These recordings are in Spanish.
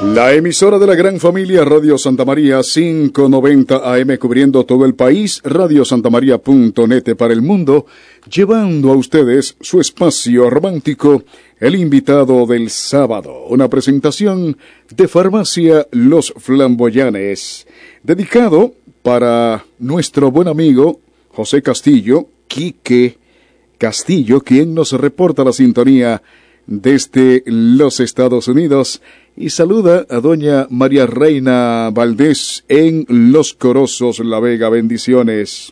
La emisora de la gran familia Radio Santa María 590 AM cubriendo todo el país, radiosantamaria.net para el mundo, llevando a ustedes su espacio romántico, el invitado del sábado, una presentación de Farmacia Los Flamboyanes, dedicado para nuestro buen amigo José Castillo, Quique Castillo, quien nos reporta la sintonía desde los Estados Unidos y saluda a doña María Reina Valdés en Los Corozos, La Vega. Bendiciones.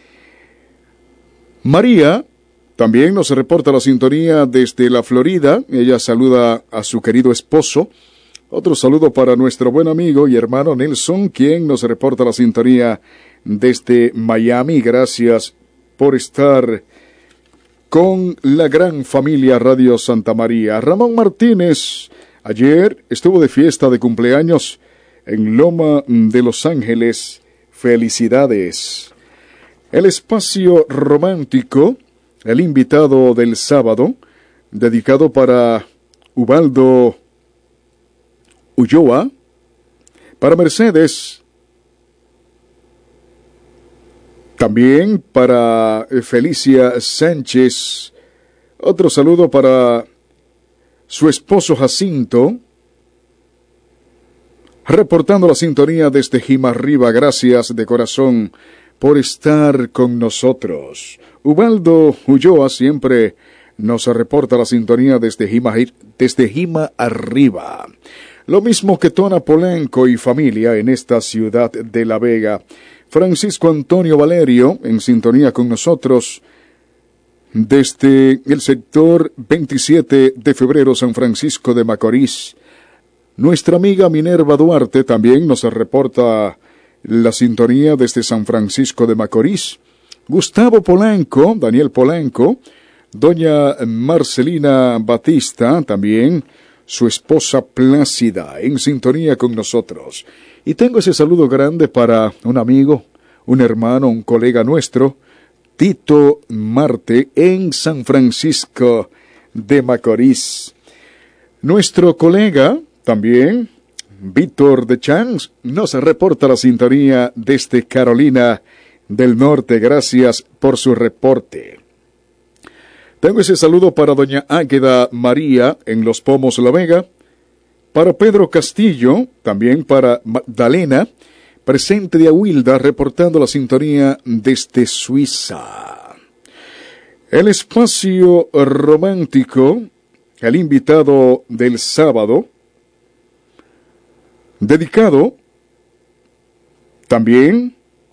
María también nos reporta la sintonía desde la Florida. Ella saluda a su querido esposo. Otro saludo para nuestro buen amigo y hermano Nelson, quien nos reporta la sintonía desde Miami. Gracias por estar con la gran familia Radio Santa María. Ramón Martínez ayer estuvo de fiesta de cumpleaños en Loma de Los Ángeles. Felicidades. El espacio romántico, el invitado del sábado, dedicado para Ubaldo Ulloa, para Mercedes, también para Felicia Sánchez. Otro saludo para su esposo Jacinto, reportando la sintonía desde Jima Arriba. Gracias de corazón por estar con nosotros. Ubaldo Ulloa siempre nos reporta la sintonía desde Jima Arriba. Lo mismo que Tona Polanco y familia en esta ciudad de La Vega. Francisco Antonio Valerio, en sintonía con nosotros, desde el sector 27 de febrero, San Francisco de Macorís. Nuestra amiga Minerva Duarte también nos reporta la sintonía desde San Francisco de Macorís. Gustavo Polanco, Daniel Polanco, doña Marcelina Batista, también su esposa Plácida, en sintonía con nosotros. Y tengo ese saludo grande para un amigo, un hermano, un colega nuestro, Tito Marte, en San Francisco de Macorís. Nuestro colega, también, Víctor de Chans, nos reporta la sintonía desde Carolina del Norte. Gracias por su reporte. Tengo ese saludo para doña Águeda María, en Los Pomos, La Vega. Para Pedro Castillo, también para Magdalena, presente de Ahuilda, reportando la sintonía desde Suiza. El espacio romántico, el invitado del sábado, dedicado también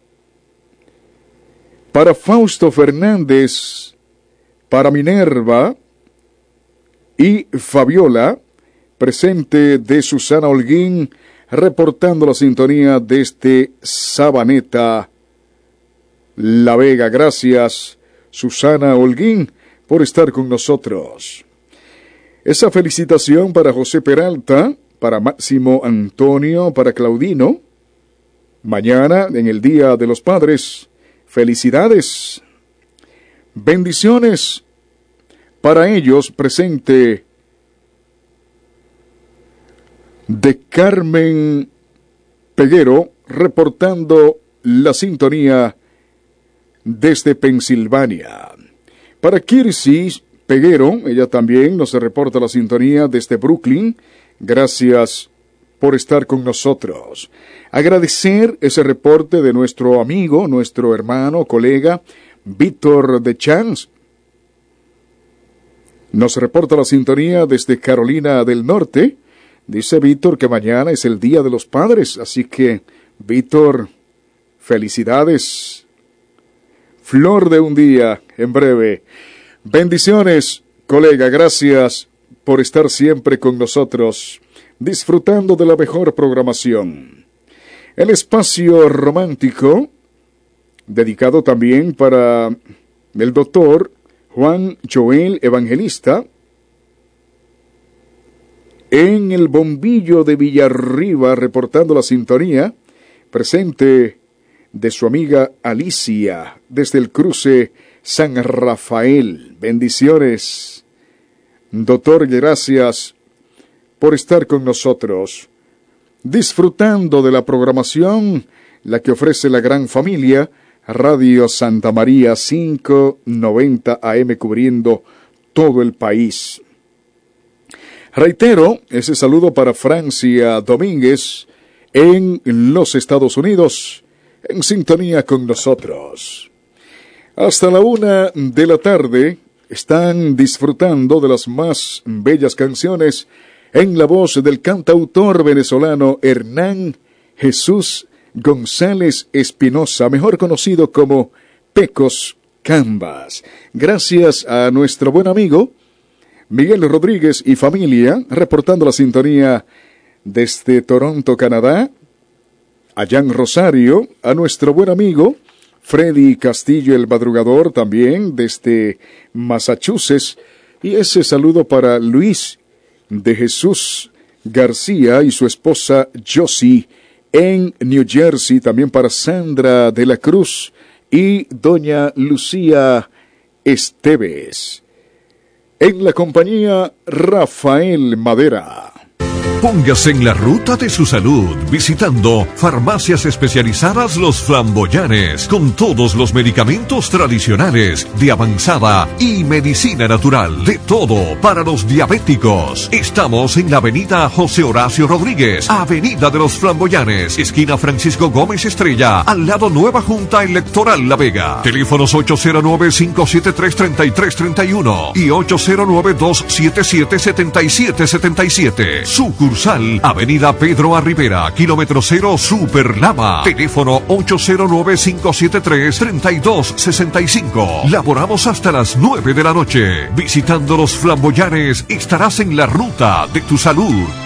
para Fausto Fernández, para Minerva y Fabiola, presente de Susana Holguín, reportando la sintonía desde Sabaneta, La Vega. Gracias, Susana Holguín, por estar con nosotros. Esa felicitación para José Peralta, para Máximo Antonio, para Claudino. Mañana, en el Día de los Padres, felicidades, bendiciones para ellos, presente de Carmen Peguero, reportando la sintonía desde Pensilvania. Para Kirsi Peguero, ella también nos reporta la sintonía desde Brooklyn. Gracias por estar con nosotros. Agradecer ese reporte de nuestro amigo, nuestro hermano, colega, Víctor de Chans. Nos reporta la sintonía desde Carolina del Norte. Dice Víctor que mañana es el Día de los Padres, así que, Víctor, felicidades. Flor de un día, en breve. Bendiciones, colega, gracias por estar siempre con nosotros, disfrutando de la mejor programación. El espacio romántico, dedicado también para el doctor Juan Joel Evangelista, en el Bombillo de Villarriba, reportando la sintonía, presente de su amiga Alicia, desde el cruce San Rafael. Bendiciones, doctor, gracias por estar con nosotros. disfrutando de la programación, la que ofrece la gran familia, Radio Santa María 590 AM cubriendo todo el país. Reitero, ese saludo para Francia Domínguez en los Estados Unidos, en sintonía con nosotros. Hasta la 1:00 p.m. están disfrutando de las más bellas canciones en la voz del cantautor venezolano Hernán Jesús González Espinosa, mejor conocido como Pecos Cambas. Gracias a nuestro buen amigo Miguel Rodríguez y familia, reportando la sintonía desde Toronto, Canadá. Allá en Rosario, a nuestro buen amigo Freddy Castillo el Madrugador, también desde Massachusetts. Y ese saludo para Luis de Jesús García y su esposa Josie en New Jersey. También para Sandra de la Cruz y doña Lucía Esteves. En la compañía Rafael Madera. Póngase en la ruta de su salud visitando Farmacias Especializadas Los Flamboyanes, con todos los medicamentos tradicionales, de avanzada y medicina natural, de todo para los diabéticos. Estamos en la avenida José Horacio Rodríguez, avenida de los Flamboyanes, esquina Francisco Gómez Estrella, al lado Nueva Junta Electoral La Vega. Teléfonos 809-573-3331 y 809-277-7777. Sucursal Avenida Pedro A. Rivera, kilómetro 0, Super Lama. Teléfono 809-573-3265. Laboramos hasta las 9 de la noche. Visitando Los Flamboyanes estarás en la ruta de tu salud.